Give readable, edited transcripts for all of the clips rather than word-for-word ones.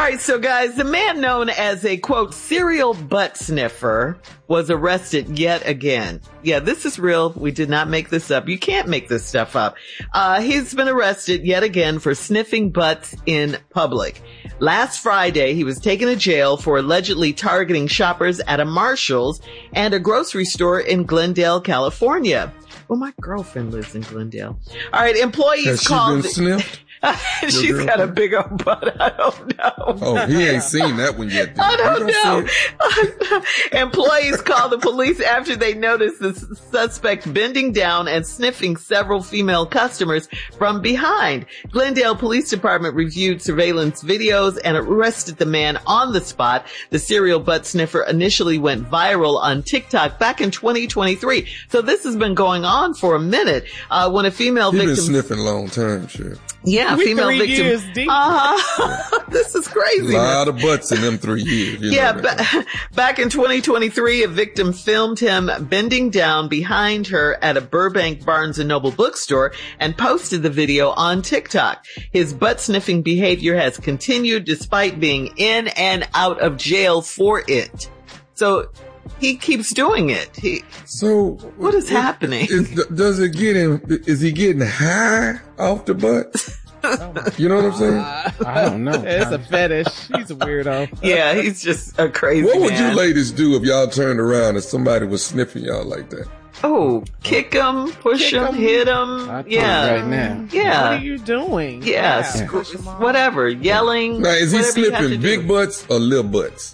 right, so guys, the man known as a, quote, serial butt sniffer was arrested yet again. Yeah, this is real. We did not make this up. You can't make this stuff up. He's been arrested yet again for sniffing butts in public. Last Friday, he was taken to jail for allegedly targeting shoppers at a Marshall's and a grocery store in Glendale, California. Well, my girlfriend lives in Glendale. All right, employees Has called. she been sniffed? She's got a big old butt. I don't know. Oh, he ain't seen that one yet. I don't know. Employees called the police after they noticed the suspect bending down and sniffing several female customers from behind. Glendale Police Department reviewed surveillance videos and arrested the man on the spot. The serial butt sniffer initially went viral on TikTok back in 2023. So this has been going on for a minute. When a female victim... He's been sniffing a long time, shit. Yeah, we female 3 victim. years deep. This is crazy. A lot of butts in them 3 years. Yeah, back in 2023, a victim filmed him bending down behind her at a Burbank Barnes & Noble bookstore and posted the video on TikTok. His butt sniffing behavior has continued despite being in and out of jail for it. So he keeps doing it. So what is happening? Does it get him? Is he getting high off the butt? You know what I'm saying? I don't know. It's a fetish. He's a weirdo. Yeah, he's just a crazy What would man. you ladies do if y'all turned around and somebody was sniffing y'all like that? Oh, kick him, push him, hit him. Yeah. Right now. Yeah. What are you doing? Yeah. Whatever. Yelling. Now, is he whatever you have to sniffing do. big butts or little butts?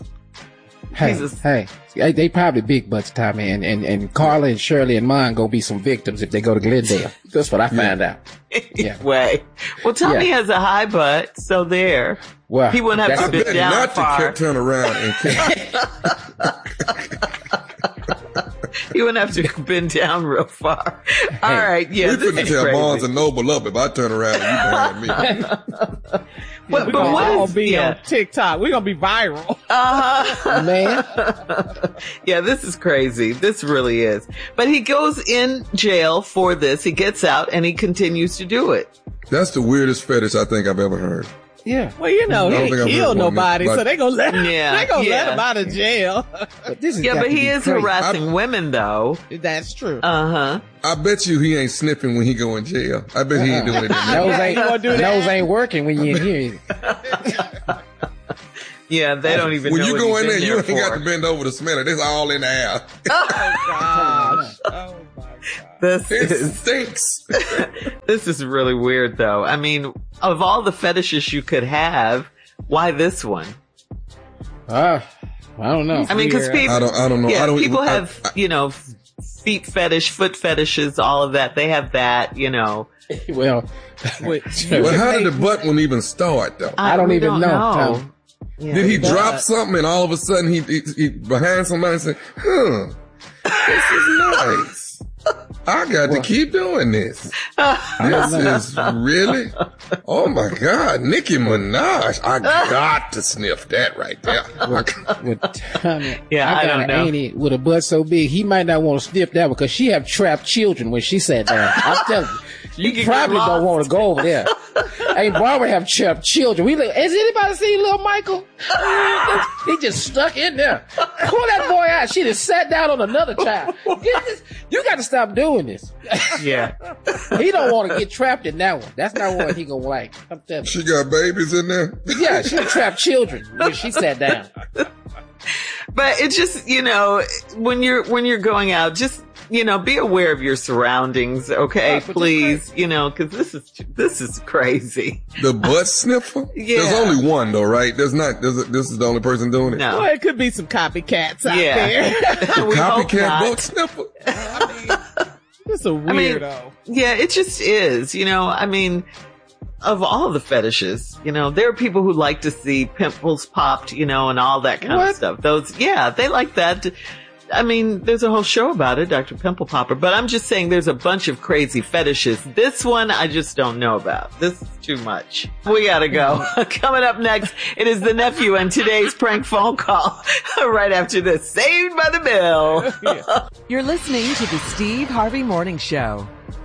Hey, they probably big butts, Tommy, and Carla and Shirley and mine gonna be some victims if they go to Glendale. That's what I find out. Yeah. Way. Well, Tommy has a high butt, so there. Well, he wouldn't have to I bend bet down not far. to turn around and kick. He wouldn't have to bend down real far. All right, yeah, We this couldn't is tell crazy. Barnes and Noble up if I turn around and you behind me. But We're gonna what all is be yeah. on TikTok. We're gonna be viral. Man. Yeah, this is crazy. This really is. But he goes in jail for this. He gets out and he continues to do it. That's the weirdest fetish I think I've ever heard. Yeah. Well, you know, I he don't ain't think I've killed heard one nobody, that- so they gonna let Yeah, they gonna let yeah. him out of jail. But this has Yeah, got but to he be is crazy. harassing women, though. That's true. Uh-huh. I bet you he ain't sniffing when he go in jail. I bet he ain't doing it in there. Nose ain't, You wanna do that? nose ain't working when you in here. Yeah, they don't even When know you what go he's in there, you ain't for. got to bend over to smell it. It's all in the air. Gosh. Oh my God. This It is stinks. this is really weird, though. I mean, of all the fetishes you could have, why this one? I don't know. I mean, because people, I don't know. yeah, I don't people even, have, feet fetish, foot fetishes, all of that. They have that, Well, Wait, Well, how did the butt one even start, though? I don't we even know, Tom. Yeah. Did he drop something and all of a sudden he behind somebody and said, this is nice. I got to keep doing this. This is really, oh my God, Nicki Minaj. I got to sniff that right there. with Tommy, Yeah, I got don't an know. auntie with a butt so big, he might not want to sniff that one because she have trapped children when she sat down. I'm telling you. You You can probably get don't lost. want to go over there. Hey, Barbara have trapped children. We look, has anybody seen little Michael? He just stuck in there. Pull that boy out. She just sat down on another child. Get this. You got to stop doing this. Yeah. He don't want to get trapped in that one. That's not what he gonna like. I'm telling you. She got babies in there. Yeah, she trapped children when she sat down. But it's just, when you're going out, just, be aware of your surroundings, okay? Right, but Please, because this is crazy. The butt sniffer? Yeah. There's only one though, right? This is the only person doing it. No. well, it could be some copycats out there. We hope Copycat not. butt sniffer. It's a weirdo. Yeah, it just is, of all the fetishes, there are people who like to see pimples popped, and all that kind of What? stuff. They like that. I mean, there's a whole show about it, Dr. Pimple Popper, but I'm just saying there's a bunch of crazy fetishes. This one, I just don't know about. This is too much. We gotta go. Coming up next, it is the nephew and today's prank phone call right after this. Saved by the Bell. You're listening to the Steve Harvey Morning Show.